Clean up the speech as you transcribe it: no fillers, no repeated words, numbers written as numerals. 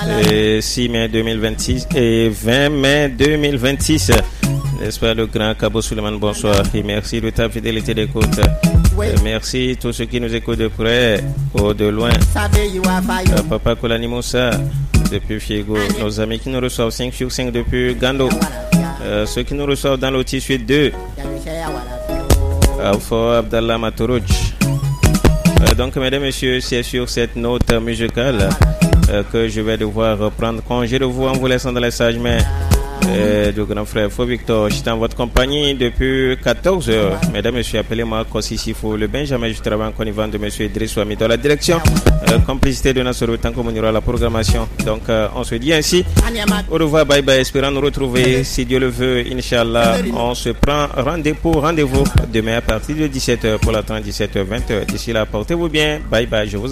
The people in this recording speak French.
6 mai 2026 et 20 mai 2026. N'est-ce pas, le grand Kabo Suleiman, bonsoir et merci de ta fidélité d'écoute. Merci tous ceux qui nous écoutent de près ou de loin. Papa Kolani Moussa depuis Fiego, nos amis qui nous reçoivent 5 sur 5 depuis Gando, ceux qui nous reçoivent dans l'outil suite 2, Alpha Abdallah Matorouj. Donc mesdames et messieurs, c'est sur cette note musicale que je vais devoir prendre congé de vous en vous laissant dans les sages mains du grand frère Faux Victor. Je suis en votre compagnie depuis 14 heures. Mesdames et messieurs, appelez-moi Kossi Sifo, le Benjamin. Je travaille en connivence de monsieur Idriss Ouami dans la direction. Complicité de Nassoro, tant qu'on aura la programmation. Donc on se dit ainsi. Au revoir, bye bye. Espérant nous retrouver, si Dieu le veut, Inch'Allah. On se prend rendez-vous demain à partir de 17h pour l'attendre 17h, 20h. D'ici là, portez-vous bien. Bye bye. Je vous